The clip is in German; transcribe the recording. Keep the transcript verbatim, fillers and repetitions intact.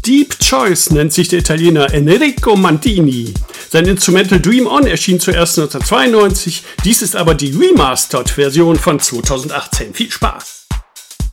Deep Choice nennt sich der Italiener Enrico Mantini. Sein Instrumental Dream On erschien zuerst neunzehnhundertzweiundneunzig, dies ist aber die Remastered-Version von zweitausendachtzehn. Viel Spaß!